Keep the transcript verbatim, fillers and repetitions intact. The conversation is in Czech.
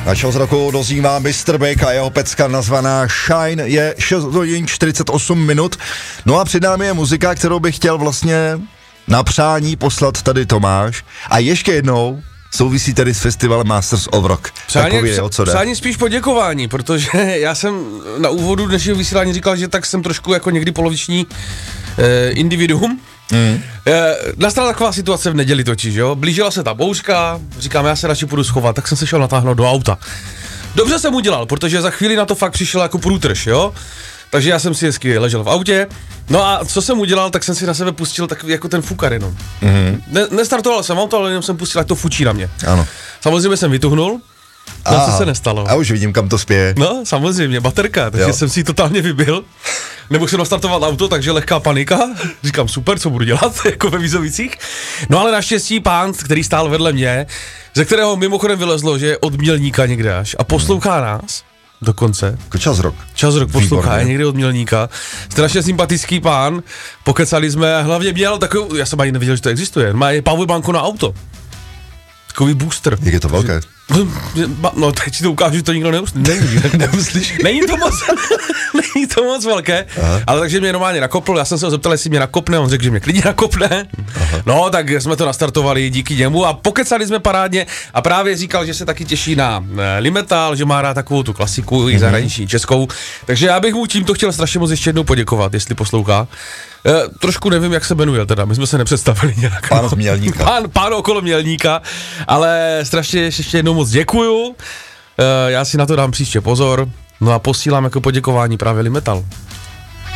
Našeho z roku dozývá mister Big a jeho pecka nazvaná Shine, je šest hodin čtyřicet osm minut. No a před námi je muzika, kterou bych chtěl vlastně na přání poslat tady Tomáš. A ještě jednou souvisí tady s festivalem Masters of Rock. Přání, povídej, o co jde. Přání spíš poděkování, protože já jsem na úvodu dnešního vysílání říkal, že tak jsem trošku jako někdy poloviční eh, individuum. Mm. Eh, nastala taková situace v neděli totiž, jo, blížila se ta bouřka, říkám, já se radši půjdu schovat, tak jsem se šel natáhnout do auta. Dobře jsem udělal, protože za chvíli na to fakt přišel jako průtrž, jo. Takže já jsem si hezky ležel v autě, no a co jsem udělal, tak jsem si na sebe pustil takový jako ten fukar jenom. Mm-hmm. Ne, nestartoval jsem auto, ale jenom jsem pustil, ať to fučí na mě. Ano. Samozřejmě jsem vytuhnul, no co se nestalo. A už vidím, kam to spěje. No, samozřejmě, baterka, takže jo. jsem si ji totálně vybil. Nebo jsem nastartoval auto, takže lehká panika. Říkám, super, co budu dělat, jako ve Vízovicích. No ale naštěstí pán, který stál vedle mě, ze kterého mimochodem vylezlo, že je od Mělníka někde až a poslouchá hmm. nás. Dokonce. Jako čas rok. Čas rok poslouchá, je někde od Mělníka. Strašně sympatický pán, pokecali jsme, hlavně měl takovou, já jsem ani nevěděl, že to existuje, má je powerbanku na auto. Takový booster. Jak je to velké? No teď ti to ukážu, že to nikdo neuslyší. Není to moc, není to moc velké, aha. Ale takže mě normálně nakopl, já jsem se ho zeptal, jestli mě nakopne, on řekl, že mě klidně nakopne. Aha. No tak jsme to nastartovali díky němu a pokecali jsme parádně a právě říkal, že se taky těší na Limetal, že má rád takovou tu klasiku i zahraniční českou, takže já bych mu tímto chtěl strašně moc ještě jednou poděkovat, jestli poslouchá. E, trošku nevím, jak se jmenuje teda, my jsme se nepředstavili nějak. Pán z Mělníka. Pán, pán okolo Mělníka, ale strašně ještě jednou moc děkuju, e, já si na to dám příště pozor, no a posílám jako poděkování právě Limetal.